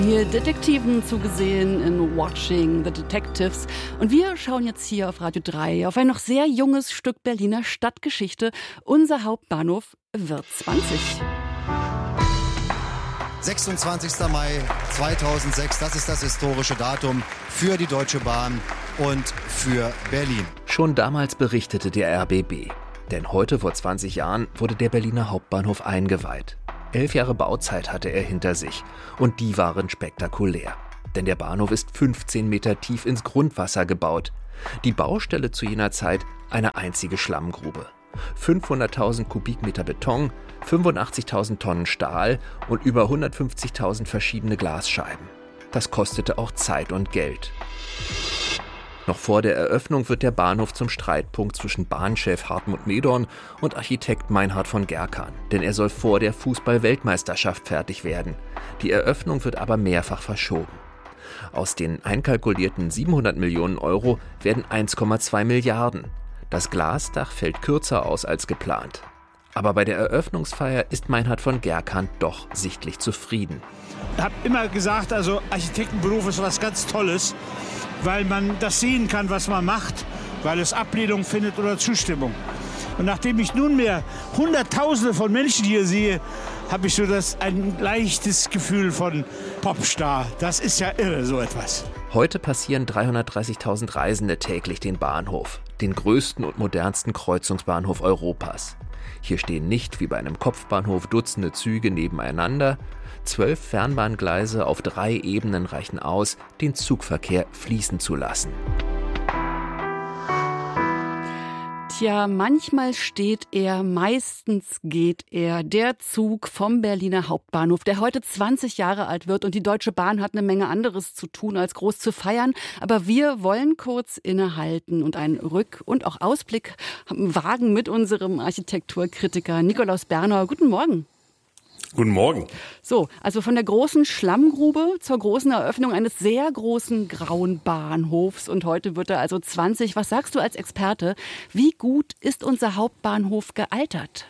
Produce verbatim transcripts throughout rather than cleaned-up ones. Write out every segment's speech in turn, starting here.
Hier Detektiven zugesehen in Watching the Detectives. Und wir schauen jetzt hier auf Radio drei auf ein noch sehr junges Stück Berliner Stadtgeschichte. Unser Hauptbahnhof wird zwanzig. sechsundzwanzigster Mai zweitausendsechs, das ist das historische Datum für die Deutsche Bahn und für Berlin. Schon damals berichtete der R B B. Denn heute vor zwanzig Jahren wurde der Berliner Hauptbahnhof eingeweiht. Elf Jahre Bauzeit hatte er hinter sich und die waren spektakulär. Denn der Bahnhof ist fünfzehn Meter tief ins Grundwasser gebaut. Die Baustelle zu jener Zeit eine einzige Schlammgrube. fünfhunderttausend Kubikmeter Beton, fünfundachtzigtausend Tonnen Stahl und über hundertfünfzigtausend verschiedene Glasscheiben. Das kostete auch Zeit und Geld. Noch vor der Eröffnung wird der Bahnhof zum Streitpunkt zwischen Bahnchef Hartmut Medorn und Architekt Meinhard von Gerkan. Denn er soll vor der Fußball-Weltmeisterschaft fertig werden. Die Eröffnung wird aber mehrfach verschoben. Aus den einkalkulierten siebenhundert Millionen Euro werden eins Komma zwei Milliarden. Das Glasdach fällt kürzer aus als geplant. Aber bei der Eröffnungsfeier ist Meinhard von Gerkan doch sichtlich zufrieden. Ich habe immer gesagt, also Architektenberuf ist was ganz Tolles, weil man das sehen kann, was man macht, weil es Ablehnung findet oder Zustimmung. Und nachdem ich nunmehr Hunderttausende von Menschen hier sehe, habe ich so das ein leichtes Gefühl von Popstar. Das ist ja irre, so etwas. Heute passieren dreihundertdreißigtausend Reisende täglich den Bahnhof, den größten und modernsten Kreuzungsbahnhof Europas. Hier stehen nicht wie bei einem Kopfbahnhof Dutzende Züge nebeneinander. Zwölf Fernbahngleise auf drei Ebenen reichen aus, den Zugverkehr fließen zu lassen. Tja, manchmal steht er, meistens geht er. Der Zug vom Berliner Hauptbahnhof, der heute zwanzig Jahre alt wird. Und die Deutsche Bahn hat eine Menge anderes zu tun, als groß zu feiern. Aber wir wollen kurz innehalten und einen Rück- und auch Ausblick wagen mit unserem Architekturkritiker Nikolaus Bernauer. Guten Morgen. Guten Morgen. So, also von der großen Schlammgrube zur großen Eröffnung eines sehr großen grauen Bahnhofs. Und heute wird er also zwanzig. Was sagst du als Experte? Wie gut ist unser Hauptbahnhof gealtert?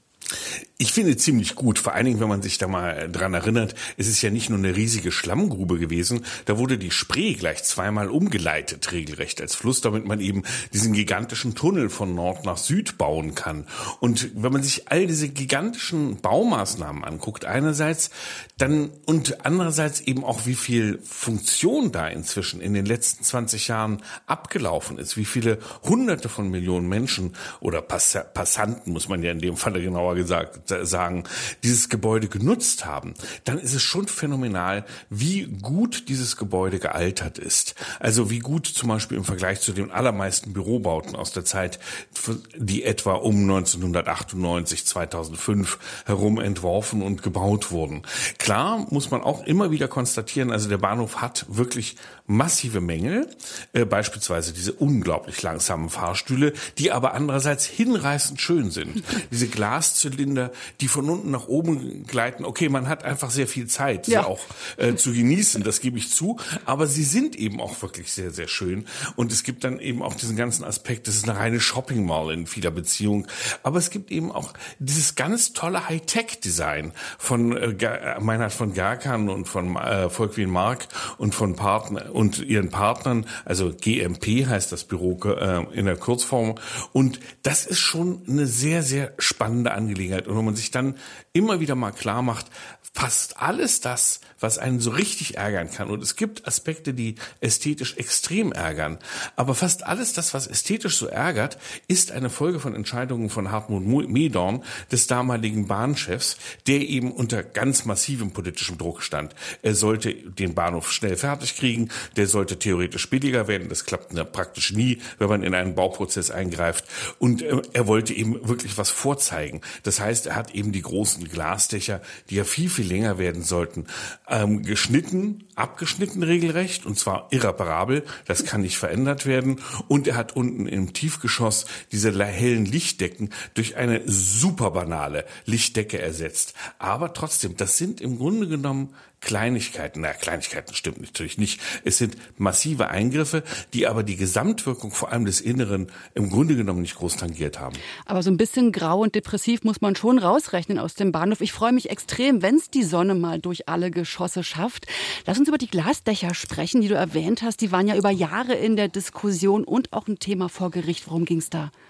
Ich finde ziemlich gut, vor allen Dingen, wenn man sich da mal dran erinnert, es ist ja nicht nur eine riesige Schlammgrube gewesen, da wurde die Spree gleich zweimal umgeleitet, regelrecht als Fluss, damit man eben diesen gigantischen Tunnel von Nord nach Süd bauen kann. Und wenn man sich all diese gigantischen Baumaßnahmen anguckt, einerseits, dann und andererseits eben auch, wie viel Funktion da inzwischen in den letzten zwanzig Jahren abgelaufen ist, wie viele Hunderte von Millionen Menschen oder Pass- Passanten, muss man ja in dem Falle genauer gesagt sagen, dieses Gebäude genutzt haben, dann ist es schon phänomenal, wie gut dieses Gebäude gealtert ist. Also wie gut zum Beispiel im Vergleich zu den allermeisten Bürobauten aus der Zeit, die etwa um neunzehnhundertachtundneunzig, zweitausendfünf herum entworfen und gebaut wurden. Klar muss man auch immer wieder konstatieren, also der Bahnhof hat wirklich massive Mängel, äh, beispielsweise diese unglaublich langsamen Fahrstühle, die aber andererseits hinreißend schön sind. Diese Glaszylinder, die von unten nach oben gleiten. Okay, man hat einfach sehr viel Zeit, sie ja. auch äh, zu genießen, das gebe ich zu. Aber sie sind eben auch wirklich sehr, sehr schön. Und es gibt dann eben auch diesen ganzen Aspekt, das ist eine reine Shopping Mall in vieler Beziehung. Aber es gibt eben auch dieses ganz tolle Hightech-Design von äh, Meinhard von Gerkan und von äh, Volkwin Mark und von Partner und ihren Partnern, also G M P heißt das Büro äh, in der Kurzform. Und das ist schon eine sehr, sehr spannende Angelegenheit. Und wenn man sich dann immer wieder mal klar macht, fast alles das, was einen so richtig ärgern kann, und es gibt Aspekte, die ästhetisch extrem ärgern, aber fast alles das, was ästhetisch so ärgert, ist eine Folge von Entscheidungen von Hartmut Medorn, des damaligen Bahnchefs, der eben unter ganz massivem politischem Druck stand. Er sollte den Bahnhof schnell fertig kriegen, der sollte theoretisch billiger werden, das klappt praktisch nie, wenn man in einen Bauprozess eingreift, und er wollte eben wirklich was vorzeigen. Das heißt, er hat eben die großen Glasdächer, die ja viel, viel länger werden sollten, ähm, geschnitten, abgeschnitten regelrecht, und zwar irreparabel, das kann nicht verändert werden, und er hat unten im Tiefgeschoss diese hellen Lichtdecken durch eine super banale Lichtdecke ersetzt. Aber trotzdem, das sind im Grunde genommen Kleinigkeiten. Na, Kleinigkeiten stimmt natürlich nicht. Es sind massive Eingriffe, die aber die Gesamtwirkung vor allem des Inneren im Grunde genommen nicht groß tangiert haben. Aber so ein bisschen grau und depressiv muss man schon rausrechnen aus dem Bahnhof. Ich freue mich extrem, wenn es die Sonne mal durch alle Geschosse schafft. Lass uns über die Glasdächer sprechen, die du erwähnt hast. Die waren ja über Jahre in der Diskussion und auch ein Thema vor Gericht. Worum ging es da?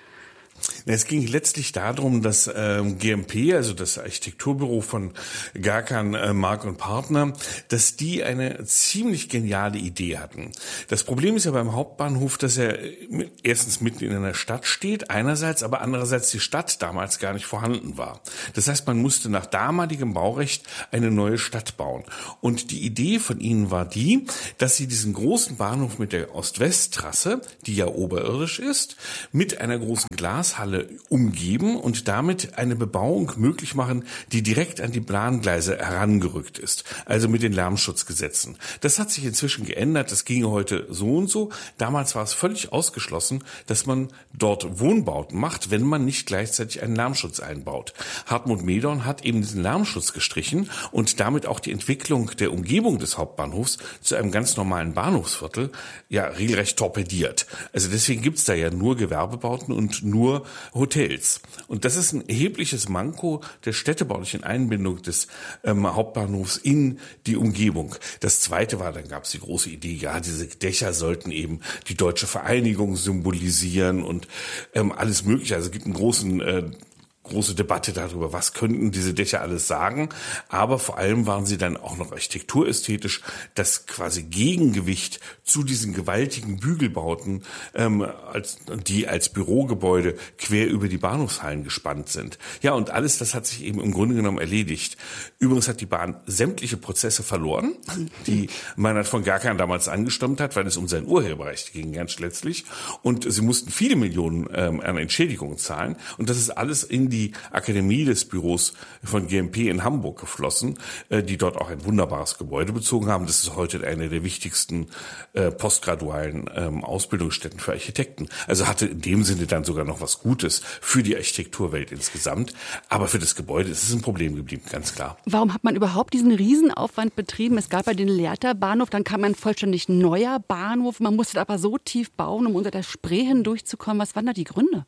Es ging letztlich darum, dass ähm, G M P, also das Architekturbüro von Gakan, äh, Mark und Partner, dass die eine ziemlich geniale Idee hatten. Das Problem ist ja beim Hauptbahnhof, dass er erstens mitten in einer Stadt steht, einerseits, aber andererseits die Stadt damals gar nicht vorhanden war. Das heißt, man musste nach damaligem Baurecht eine neue Stadt bauen. Und die Idee von ihnen war die, dass sie diesen großen Bahnhof mit der Ost-West-Trasse, die ja oberirdisch ist, mit einer großen Glas Halle umgeben und damit eine Bebauung möglich machen, die direkt an die Bahngleise herangerückt ist, also mit den Lärmschutzgesetzen. Das hat sich inzwischen geändert, das ginge heute so und so. Damals war es völlig ausgeschlossen, dass man dort Wohnbauten macht, wenn man nicht gleichzeitig einen Lärmschutz einbaut. Hartmut Medorn hat eben diesen Lärmschutz gestrichen und damit auch die Entwicklung der Umgebung des Hauptbahnhofs zu einem ganz normalen Bahnhofsviertel ja regelrecht torpediert. Also deswegen gibt's da ja nur Gewerbebauten und nur Hotels. Und das ist ein erhebliches Manko der städtebaulichen Einbindung des ähm, Hauptbahnhofs in die Umgebung. Das Zweite war, dann gab es die große Idee, ja, diese Dächer sollten eben die deutsche Vereinigung symbolisieren und ähm, alles Mögliche. Also es gibt einen großen äh, große Debatte darüber, was könnten diese Dächer alles sagen. Aber vor allem waren sie dann auch noch architekturästhetisch das quasi Gegengewicht zu diesen gewaltigen Bügelbauten, ähm, als, die als Bürogebäude quer über die Bahnhofshallen gespannt sind. Ja, und alles das hat sich eben im Grunde genommen erledigt. Übrigens hat die Bahn sämtliche Prozesse verloren, die Meinrad von Gakan damals angestimmt hat, weil es um sein Urheberrecht ging, ganz letztlich. Und sie mussten viele Millionen ähm, an Entschädigungen zahlen. Und das ist alles in die die Akademie des Büros von G M P in Hamburg geflossen, die dort auch ein wunderbares Gebäude bezogen haben. Das ist heute eine der wichtigsten äh, postgradualen ähm, Ausbildungsstätten für Architekten. Also hatte in dem Sinne dann sogar noch was Gutes für die Architekturwelt insgesamt. Aber für das Gebäude ist es ein Problem geblieben, ganz klar. Warum hat man überhaupt diesen Riesenaufwand betrieben? Es gab ja den Lehrter Bahnhof, dann kam ein vollständig neuer Bahnhof. Man musste aber so tief bauen, um unter der Spree hindurchzukommen. Was waren da die Gründe?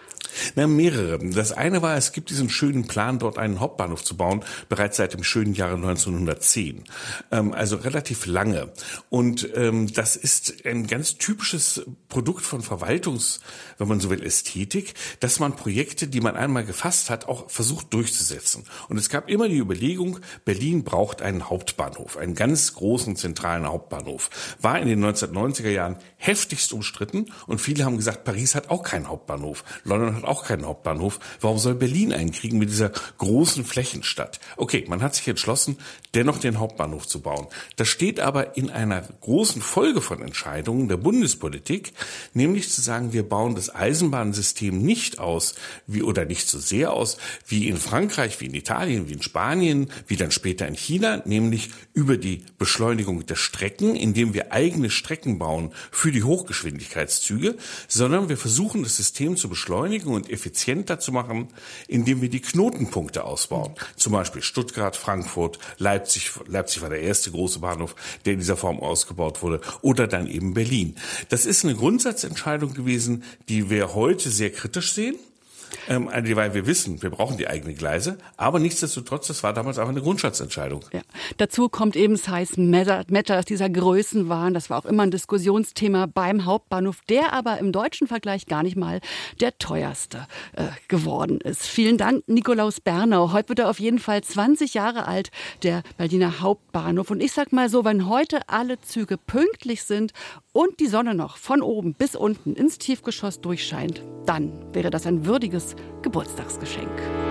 Na, mehrere. Das eine war, es gibt diesen schönen Plan, dort einen Hauptbahnhof zu bauen, bereits seit dem schönen Jahre neunzehnhundertzehn. Ähm, also relativ lange. Und ähm, das ist ein ganz typisches Produkt von Verwaltungs-, wenn man so will, Ästhetik, dass man Projekte, die man einmal gefasst hat, auch versucht durchzusetzen. Und es gab immer die Überlegung, Berlin braucht einen Hauptbahnhof, einen ganz großen zentralen Hauptbahnhof. War in den neunzehnhundertneunziger Jahren heftigst umstritten und viele haben gesagt, Paris hat auch keinen Hauptbahnhof, London hat auch keinen Hauptbahnhof. Warum soll Berlin einen kriegen mit dieser großen Flächenstadt? Okay, man hat sich entschlossen, dennoch den Hauptbahnhof zu bauen. Das steht aber in einer großen Folge von Entscheidungen der Bundespolitik, nämlich zu sagen, wir bauen das Eisenbahnsystem nicht aus, wie oder nicht so sehr aus, wie in Frankreich, wie in Italien, wie in Spanien, wie dann später in China, nämlich über die Beschleunigung der Strecken, indem wir eigene Strecken bauen für die Hochgeschwindigkeitszüge, sondern wir versuchen, das System zu beschleunigen und effizienter zu machen, indem wir die Knotenpunkte ausbauen. Zum Beispiel Stuttgart, Frankfurt, Leipzig. Leipzig war der erste große Bahnhof, der in dieser Form ausgebaut wurde. Oder dann eben Berlin. Das ist eine Grundsatzentscheidung gewesen, die wir heute sehr kritisch sehen. Ähm, weil wir wissen, wir brauchen die eigenen Gleise, aber nichtsdestotrotz, das war damals einfach eine Grundsatzentscheidung. Ja. Dazu kommt eben Size Matters, dieser Größenwahn, das war auch immer ein Diskussionsthema beim Hauptbahnhof, der aber im deutschen Vergleich gar nicht mal der teuerste äh, geworden ist. Vielen Dank, Nikolaus Bernau. Heute wird er auf jeden Fall zwanzig Jahre alt, der Berliner Hauptbahnhof. Und ich sag mal so, wenn heute alle Züge pünktlich sind und die Sonne noch von oben bis unten ins Tiefgeschoss durchscheint, dann wäre das ein würdiges Geburtstagsgeschenk.